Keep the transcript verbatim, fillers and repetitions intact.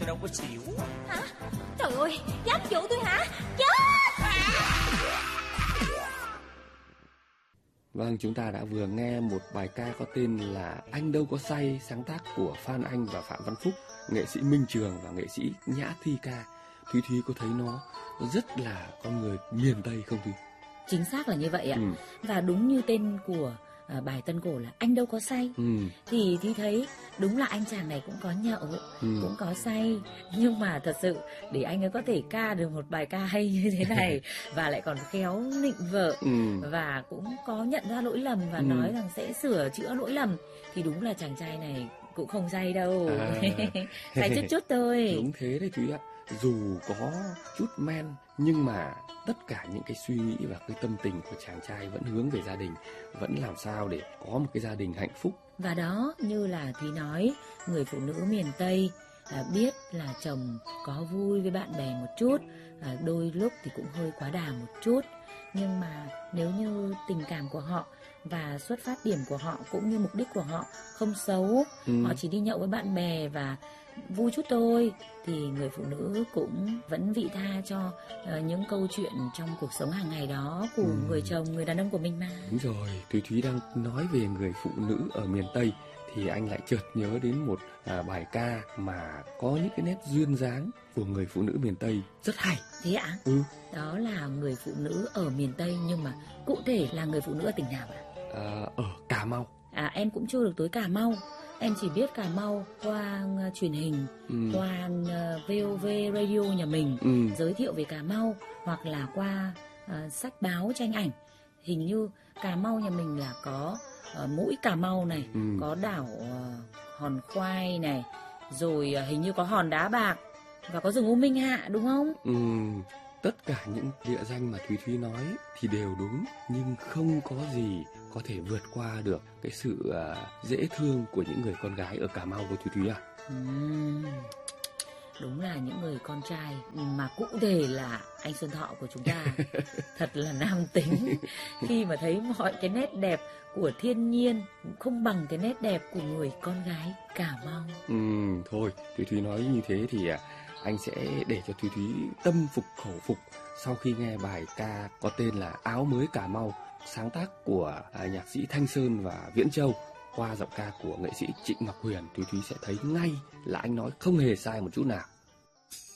đâu có xỉu. Hả? Trời ơi, dám dụ tôi hả? Chết! Vâng, chúng ta đã vừa nghe một bài ca có tên là Anh Đâu Có Say, sáng tác của Phan Anh và Phạm Văn Phúc, nghệ sĩ Minh Trường và nghệ sĩ Nhã Thi Ca. Thúy Thúy có thấy nó rất là con người miền Tây không Thúy? Chính xác là như vậy ạ. Ừ. Và đúng như tên của à, bài tân cổ là Anh Đâu Có Say. Ừ. Thì Thúy thấy đúng là anh chàng này cũng có nhậu, Ừ. cũng có say. Nhưng mà thật sự để anh ấy có thể ca được một bài ca hay như thế này và lại còn khéo nịnh vợ, Ừ. và cũng có nhận ra lỗi lầm và Ừ. nói rằng sẽ sửa chữa lỗi lầm, thì đúng là chàng trai này cũng không say đâu. À. Say chút chút thôi. Đúng thế đấy Thúy ạ. Dù có chút men nhưng mà tất cả những cái suy nghĩ và cái tâm tình của chàng trai vẫn hướng về gia đình, vẫn làm sao để có một cái gia đình hạnh phúc. Và đó, như là Thúy nói, người phụ nữ miền Tây à, biết là chồng có vui với bạn bè một chút, à, đôi lúc thì cũng hơi quá đà một chút. Nhưng mà nếu như tình cảm của họ và xuất phát điểm của họ cũng như mục đích của họ không xấu, Ừ. họ chỉ đi nhậu với bạn bè và vui chút thôi, thì người phụ nữ cũng vẫn vị tha cho uh, những câu chuyện trong cuộc sống hàng ngày đó của Ừ. người chồng, người đàn ông của mình mà. Đúng rồi, Thúy Thúy đang nói về người phụ nữ ở miền Tây thì anh lại chợt nhớ đến một à, bài ca mà có những cái nét duyên dáng của người phụ nữ miền Tây rất hay. Thế ạ? Ừ. Đó là người phụ nữ ở miền Tây, nhưng mà cụ thể là người phụ nữ ở tỉnh nào ạ? À, ở Cà Mau. À, em cũng chưa được tới Cà Mau. Em chỉ biết Cà Mau qua uh, truyền hình, Ừ. qua uh, vê o vê Radio nhà mình Ừ. giới thiệu về Cà Mau, hoặc là qua uh, sách báo tranh ảnh. Hình như Cà Mau nhà mình là có uh, mũi Cà Mau này, Ừ. có đảo uh, Hòn Khoai này, rồi uh, hình như có hòn Đá Bạc và có rừng U Minh Hạ, đúng không? Ừ. Tất cả những địa danh mà Thúy Thúy nói thì đều đúng, nhưng không có gì có thể vượt qua được cái sự à, dễ thương của những người con gái ở Cà Mau của Thúy Thúy à. Uhm, đúng là những người con trai, mà cụ thể là anh Xuân Thọ của chúng ta thật là nam tính, khi mà thấy mọi cái nét đẹp của thiên nhiên cũng không bằng cái nét đẹp của người con gái Cà Mau. Ừ, thôi Thúy Thúy nói như thế thì à, anh sẽ để cho Thúy Thúy tâm phục khẩu phục sau khi nghe bài ca có tên là Áo Mới Cà Mau, sáng tác của à, nhạc sĩ Thanh Sơn và Viễn Châu qua giọng ca của nghệ sĩ Trịnh Ngọc Huyền. Thúy Thúy sẽ thấy ngay là anh nói không hề sai một chút nào.